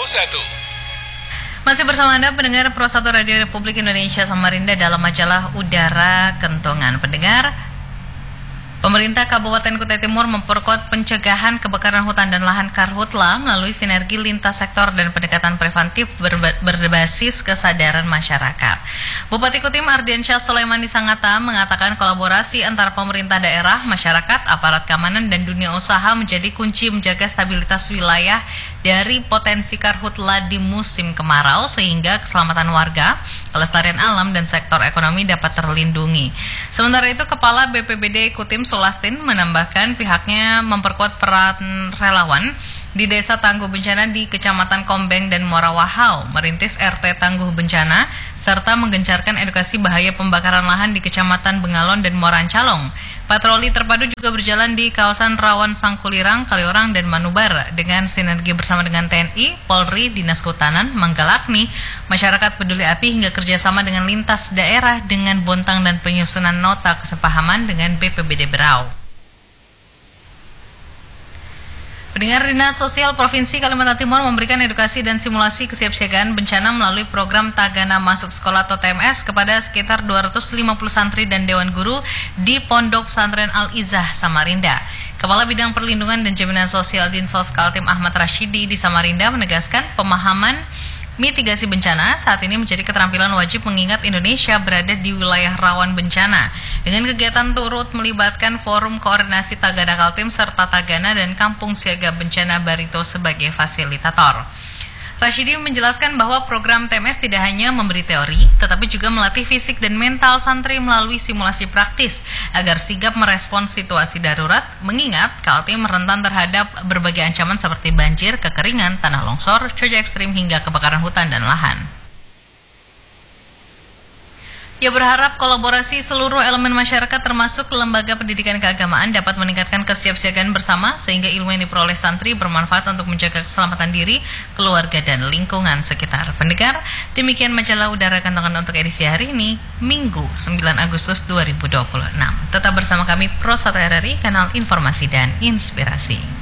Masih bersama Anda pendengar Pro 1 Radio Republik Indonesia Samarinda dalam majalah Udara Kentongan. Pendengar, pemerintah Kabupaten Kutai Timur memperkuat pencegahan kebakaran hutan dan lahan Karhutla melalui sinergi lintas sektor dan pendekatan preventif berbasis kesadaran masyarakat. Bupati Kutim Ardiansyah Sulaiman Sangata mengatakan kolaborasi antara pemerintah daerah, masyarakat, aparat keamanan, dan dunia usaha menjadi kunci menjaga stabilitas wilayah dari potensi Karhutla di musim kemarau sehingga keselamatan warga, kelestarian alam, dan sektor ekonomi dapat terlindungi. Sementara itu, Kepala BPBD Kutim Sulastin menambahkan pihaknya memperkuat peran relawan di Desa Tangguh Bencana di Kecamatan Kombeng dan Morawahau, merintis RT Tangguh Bencana, serta menggencarkan edukasi bahaya pembakaran lahan di Kecamatan Bengalon dan Morancalong. Patroli terpadu juga berjalan di kawasan rawan Sangkulirang, Kaliorang, dan Manubar dengan sinergi bersama dengan TNI, Polri, Dinas Kehutanan, Manggalakni, masyarakat peduli api hingga kerjasama dengan lintas daerah dengan Bontang dan penyusunan nota kesepahaman dengan BPBD Berau. Pendengar, Dinas Sosial Provinsi Kalimantan Timur memberikan edukasi dan simulasi kesiapsiagaan bencana melalui program Tagana Masuk Sekolah atau TMS kepada sekitar 250 santri dan dewan guru di Pondok Pesantren Al-Izzah Samarinda. Kepala Bidang Perlindungan dan Jaminan Sosial Dinsos Kaltim Ahmad Rashidi di Samarinda menegaskan pemahaman mitigasi bencana saat ini menjadi keterampilan wajib mengingat Indonesia berada di wilayah rawan bencana. Dengan kegiatan turut melibatkan Forum Koordinasi Tagana Kaltim serta Tagana dan Kampung Siaga Bencana Barito sebagai fasilitator. Rashidi menjelaskan bahwa program TMS tidak hanya memberi teori, tetapi juga melatih fisik dan mental santri melalui simulasi praktis agar sigap merespons situasi darurat, mengingat Kaltim rentan terhadap berbagai ancaman seperti banjir, kekeringan, tanah longsor, cuaca ekstrim hingga kebakaran hutan dan lahan. Ia berharap kolaborasi seluruh elemen masyarakat termasuk lembaga pendidikan keagamaan dapat meningkatkan kesiapsiagaan bersama sehingga ilmu yang diperoleh santri bermanfaat untuk menjaga keselamatan diri, keluarga, dan lingkungan sekitar. Pendengar, demikian majalah Udara Kentongan untuk edisi hari ini, Minggu 9 Agustus 2026. Tetap bersama kami Pro 1 RRI, kanal informasi dan inspirasi.